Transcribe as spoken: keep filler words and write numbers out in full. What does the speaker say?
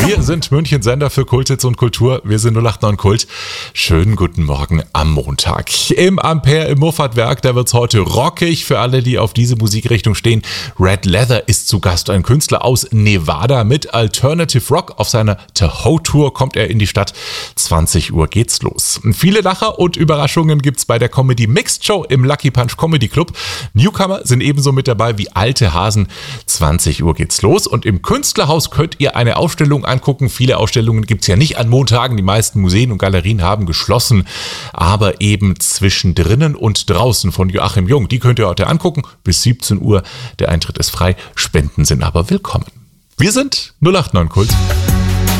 Wir sind München Sender für Kulthits und Kultur. Wir sind null acht neun Kult. Schönen guten Morgen am Montag. Im Ampere im Muffatwerk, da wird's heute rockig für alle, die auf diese Musikrichtung stehen. Red Leather ist zu Gast, ein Künstler aus Nevada mit Alternative Rock. Auf seiner Tahoe-Tour kommt er in die Stadt. zwanzig Uhr geht's los. Viele Lacher und Überraschungen gibt's bei der Comedy Mixed Show im Lucky Punch Comedy Club. Newcomer sind ebenso mit dabei wie alte Hasen. zwanzig Uhr geht's los und im Künstlerhaus könnt ihr eine Ausstellung angucken. Viele Ausstellungen gibt's ja nicht an Montagen. Die meisten Museen und Galerien haben geschlossen, aber eben zwischendrin und draußen von Joachim Jung. Die könnt ihr heute angucken. Bis siebzehn Uhr. Der Eintritt ist frei. Spenden sind aber willkommen. Wir sind null acht neun Kult.